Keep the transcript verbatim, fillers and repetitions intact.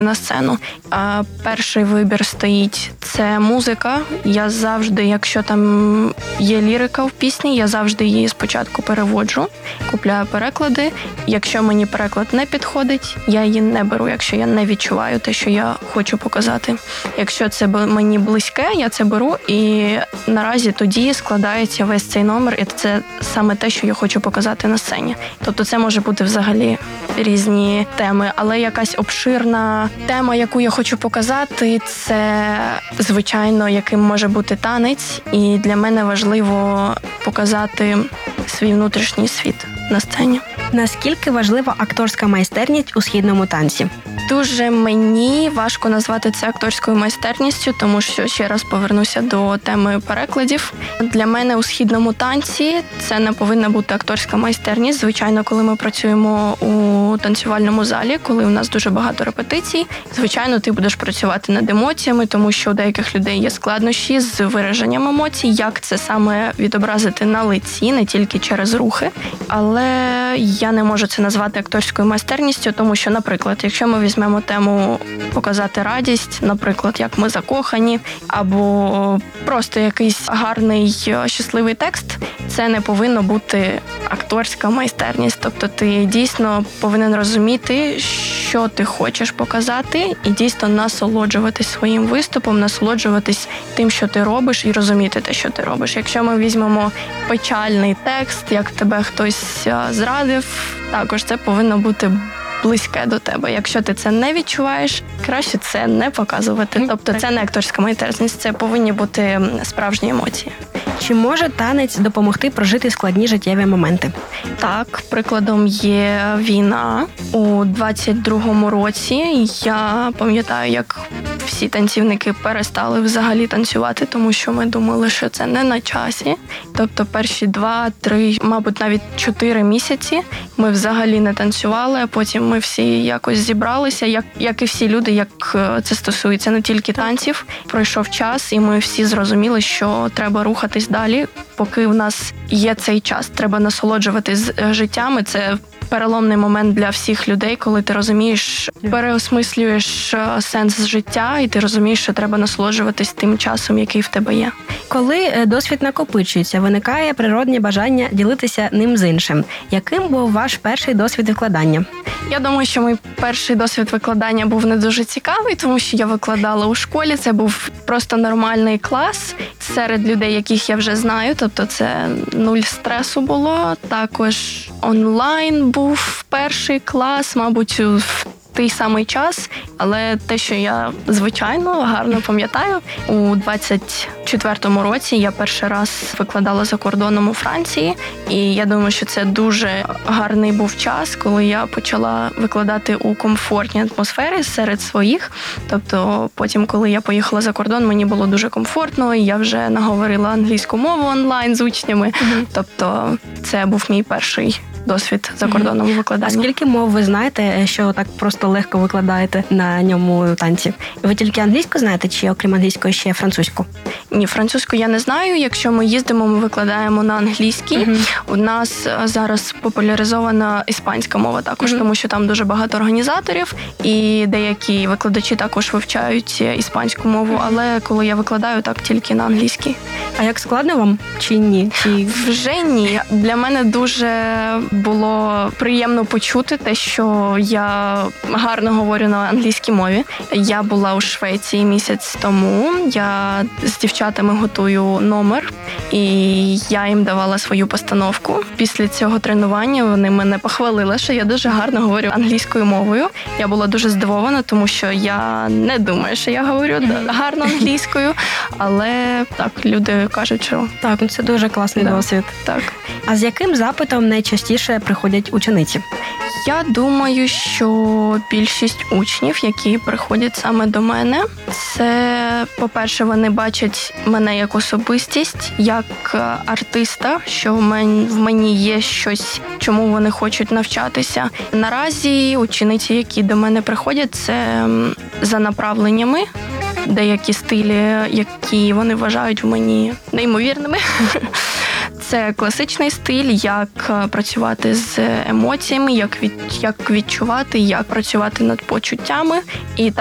на сцену. А перший вибір стоїть – це музика. Я завжди, якщо там є лірика в пісні, я завжди її спочатку переводжу, купляю переклади. Якщо мені переклад не підходить, я її не беру, якщо я не відчуваю те, що я хочу показати. Якщо це мені близьке, я це беру, і наразі тоді складається весь цей номер, і це саме те, що я хочу показати на сцені. Тобто це може бути взагалі різні теми, але якась обширна тема, яку я хочу показати, це, звичайно, яким може бути танець, і для мене важливо показати свій внутрішній світ на сцені. Наскільки важлива акторська майстерність у східному танці? Дуже мені важко назвати це акторською майстерністю, тому що, ще раз повернуся до теми перекладів. Для мене у східному танці це не повинна бути акторська майстерність. Звичайно, коли ми працюємо у танцювальному залі, коли у нас дуже багато репетицій, звичайно, ти будеш працювати над емоціями, тому що у деяких людей є складнощі з вираженням емоцій, як це саме відобразити на лиці, не тільки через рухи. Але я не можу це назвати акторською майстерністю, тому що, наприклад, якщо ми візьмемо тему показати радість, наприклад, як ми закохані, або просто якийсь гарний, щасливий текст, це не повинно бути акторська майстерність. Тобто ти дійсно повинен розуміти, що ти хочеш показати, і дійсно насолоджуватись своїм виступом, насолоджуватись тим, що ти робиш, і розуміти те, що ти робиш. Якщо ми візьмемо печальний текст, як тебе хтось зрадив, також це повинно бути близьке до тебе. Якщо ти це не відчуваєш, краще це не показувати. Тобто це не акторська майстерність, це повинні бути справжні емоції. Чи може танець допомогти прожити складні життєві моменти? Так, прикладом є війна. У двадцять другому році я пам'ятаю, як всі танцівники перестали взагалі танцювати, тому що ми думали, що це не на часі. Тобто перші два, три, мабуть, навіть чотири місяці ми взагалі не танцювали, а потім ми всі якось зібралися, як, як і всі люди, як це стосується не тільки танців. Пройшов час, і ми всі зрозуміли, що треба рухатись далі, поки в нас є цей час. Треба насолоджуватись життям, і це переломний момент для всіх людей, коли ти розумієш, переосмислюєш сенс життя, і ти розумієш, що треба насолоджуватись тим часом, який в тебе є. Коли досвід накопичується, виникає природне бажання ділитися ним з іншим. Яким був ваш перший досвід викладання? Я думаю, що мій перший досвід викладання був не дуже цікавий, тому що я викладала у школі. Це був просто нормальний клас серед людей, яких я вже знаю. Тобто це нуль стресу було. Також онлайн був перший клас, мабуть, в той самий час. Але те, що я, звичайно, гарно пам'ятаю, у двадцять четвертому році я перший раз викладала за кордоном у Франції. І я думаю, що це дуже гарний був час, коли я почала викладати у комфортній атмосфері серед своїх. Тобто потім, коли я поїхала за кордон, мені було дуже комфортно, і я вже наговорила англійську мову онлайн з учнями. Mm-hmm. Тобто це був мій перший досвід за кордоном mm-hmm. викладання. А скільки мов ви знаєте, що так просто легко викладаєте на ньому танці? Ви тільки англійську знаєте, чи окрім англійської ще французьку? Ні, французьку я не знаю. Якщо ми їздимо, ми викладаємо на англійській. Mm-hmm. У нас зараз популяризована іспанська мова також, mm-hmm. тому що там дуже багато організаторів, і деякі викладачі також вивчають іспанську мову, mm-hmm. але коли я викладаю, так тільки на англійській. А як складно вам чи ні? Чи... Вже ні. Для мене дуже було приємно почути те, що я гарно говорю на англійській мові. Я була у Швеції місяць тому. Я з дівчатами готую номер, і я їм давала свою постановку. Після цього тренування вони мене похвалили, що я дуже гарно говорю англійською мовою. Я була дуже здивована, тому що я не думаю, що я говорю гарно англійською, але так, люди кажуть, що... Так, ну це дуже класний да. досвід. Так. А з яким запитом найчастіше приходять учениці? Я думаю, що більшість учнів, які приходять саме до мене, це, по-перше, вони бачать мене як особистість, як артиста, що в мені є щось, чому вони хочуть навчатися. Наразі учениці, які до мене приходять, це за направленнями, деякі стилі, які вони вважають в мені неймовірними. Це класичний стиль, як е, працювати з емоціями, як, від, як відчувати, як працювати над почуттями. І